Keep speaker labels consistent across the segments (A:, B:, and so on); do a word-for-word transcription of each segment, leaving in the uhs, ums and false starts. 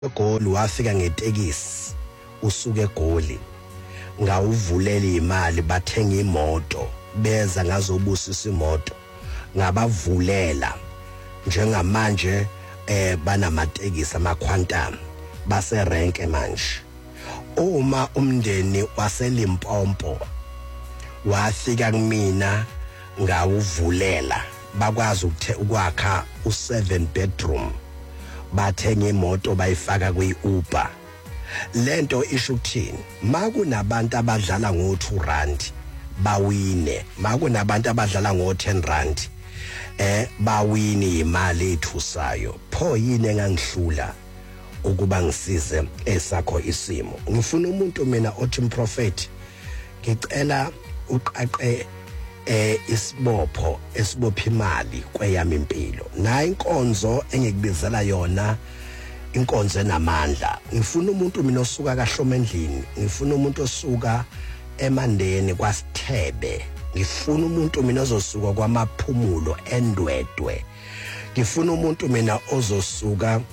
A: eGoli wafika ngetekisi usuke eGoli ngawuvulela imali bathenga imoto beza ngazobusisa imoto ngabavulela njengamanje eh banamatekisi amaquantum base rank manje uma umndeni waseLimpopo wafika kumina ngawuvulela bakwazi ukwakha u seven bedroom bathenga imoto bayifaka kwi-Uber. Lento isho ukuthini makunabantu abadlala ngo two rand bawine, makunabantu abadlala ngo ten rand eh bawini imali ethusayo. Pho yini engangihlula ukuba ngisize esakho isimo? Ngifuna umuntu mina othi umprofeti ngicela uqaqe eh isibopho esibopha imali kweyami impilo na inkonzo engikubizela yona inkonzo enamandla. Ngifuna umuntu mina osuka kaHlomendlini, ngifuna umuntu osuka eMandeni kwaSithebe, ngifuna umuntu mina ozosuka kwamaphumulo eNdwedwe, ngifuna umuntu mina ozosuka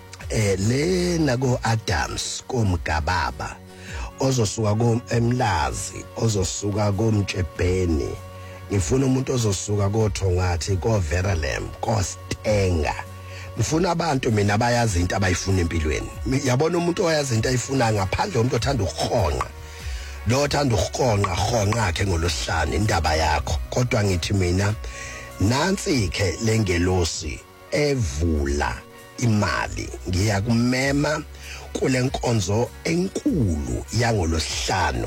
A: eh le nako Adams komgababa, ozosuka komemlazi, ozosuka komtshebheni, ngifuna umuntu ozosuka koThongathi koVerelem koStenga. Ngifuna abantu mina abayazi into abayifuna empilweni. Yabona umuntu oyazi into ayifuna ngaphandle umuntu othanda ukukhonqa, lo othanda ukukhonqa khonqa yakhe ngolosihlanu indaba yakho. Kodwa ngithi mina nansi ke lengelosi evula imali, ngiyakumema kule nkonzo enkulu yangolosihlanu,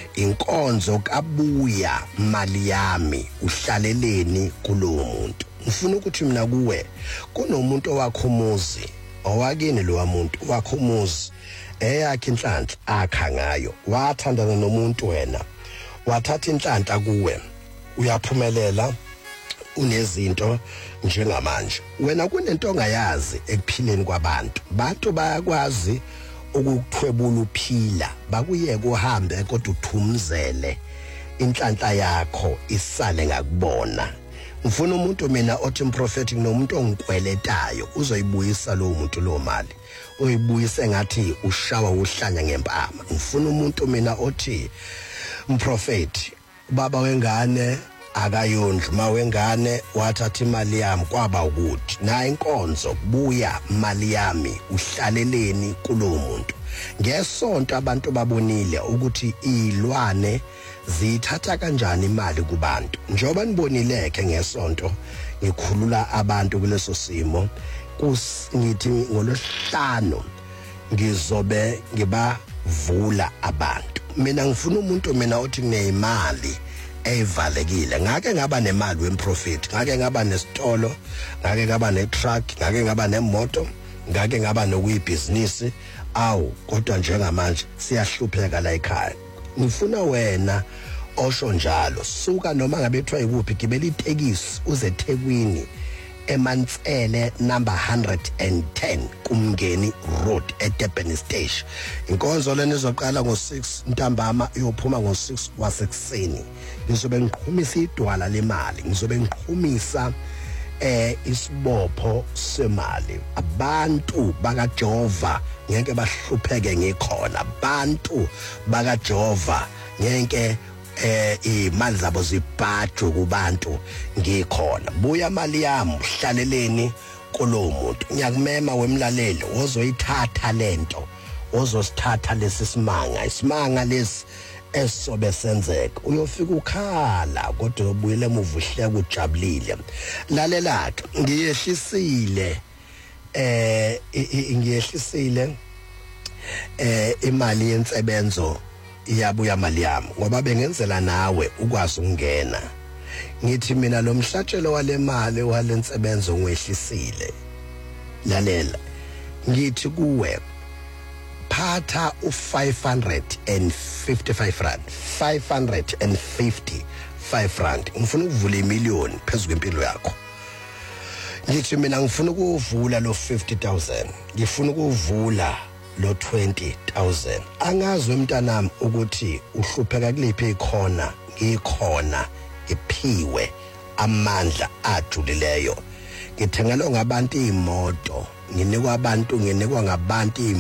A: inkonzo kabuya mali yami uhlaleleni kulowo muntu. Ngifuna ukuthi mina kuwe kunomuntu owakho umuzi owakini lo muntu wakho umuzi eyakhe inhlanhla akha ngayo, wathandana nomuntu wena wathatha inhlanhla kuwe, uyaphumelela unezinto njengamanje. Wena kunento ongayazi ekuphileni kwabantu, bantu bayakwazi ukukuthwebula uphila bakuyeke uhambe kodwa uthumzele inhlanhla yakho isale ngakubona. Ngifuna umuntu mina othi umprofeti nomuntu ongikweletayo uzoyibuyisa lo muntu lo mali, uyibuyise ngathi ushawa uhlanya ngempama. Ngifuna umuntu mina othi umprofeti baba wengane akayondli mawengane wathatha imali yami kwaba ukuthi na inkonzo buya mali yami uhlaleleni kulowo muntu. Ngesonto abantu babonile ukuthi ilwane zithatha kanjani imali kubantu. Njoba nibonileke ngesonto ngikhulula abantu kuleso simo, kusithi ngolosihlanu ngizobe ngibavula abantu. Mina ngifuna umuntu mina othi kuneyimali evalekile. Ngake ngaba nemali wemprofeti, ngake ngaba nesitolo, ngake ngaba netruck, ngake ngaba nemoto, ngake ngaba nokuyibhizinisi. Awu kodwa njengamanje siyahlupheka la ekhaya. Ngifuna wena osho njalo suka noma ngabe ethiwa ikuphi, gibela itekisi uze eThekwini eMantsele number one hundred ten Kumngeni Road eDurban Station. Inkonzo lena izoqala ngo six ntambama iyophuma ngo six kwasekuseni. Ngizobe ngiqhumisa idwala lemali, ngizobe ngiqhumisa eh isibopho semali. Abantu bakaJehova ngeke bahlupheke ngikhona, abantu bakaJehova ngeke eh imali zabo zibhajwe kubantu ngikhona. Buya mali yami uhlaleleni kulowo muntu. Ngiyakumema wemlalelo ozoyithatha lento, ozosithatha lesi simanga, isimanga lesi esobe senzeka. Uyofika ukhala kodwa ubuyele emuva uhleka ujabulile. Lalela ke ngiyehlisile eh ngiyehlisile eh imali yensebenzo iyabuya mali yami ngoba bengenzela nawe ukwazi ukungena. Ngithi mina lo mhlatshelo wale mali walensebenzo ngwehlisile. Lalela ngithi kuwe phatha u five hundred fifty-five rand, five hundred fifty-five rand. Ngifuna ukuvula imiliyoni phezulu kwempilo yakho. Ngithi mina ngifuna ukuvula lo fifty thousand, ngifuna ukuvula lo twenty thousand. Angazwe mntanami ukuthi uhlupheka kuliphi ikhona, ngikhona ngiphiwe amandla ajulileyo. ngithengelwa ngabantu imoto nginikwa abantu nginikwa ngabantu